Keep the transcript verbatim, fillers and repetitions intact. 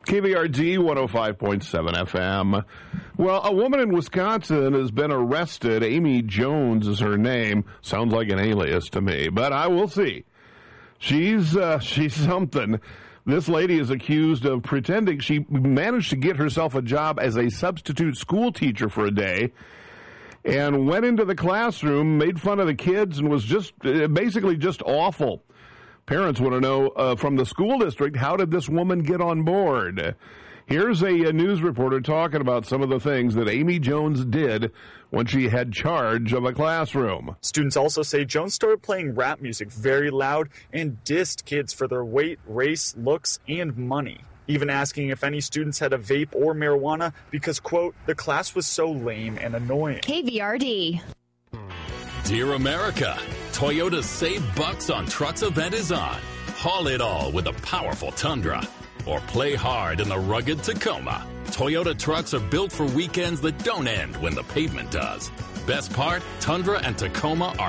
K V R D one oh five point seven F M. Well, a woman in Wisconsin has been arrested. Amy Jones is her name. Sounds like an alias to me, but I will see. She's uh, she's something. This lady is accused of pretending she managed to get herself a job as a substitute school teacher for a day and went into the classroom, made fun of the kids, and was just uh, basically just awful. Parents want to know uh, from the school district, how did this woman get on board? Here's a, a news reporter talking about some of the things that Amy Jones did when she had charge of a classroom. Students also say Jones started playing rap music very loud and dissed kids for their weight, race, looks, and money. Even asking if any students had a vape or marijuana because, quote, the class was so lame and annoying. K V R D. Dear America, Toyota's Save Bucks on Trucks event is on. Haul it all with a powerful Tundra. Or play hard in the rugged Tacoma. Toyota trucks are built for weekends that don't end when the pavement does. Best part, Tundra and Tacoma are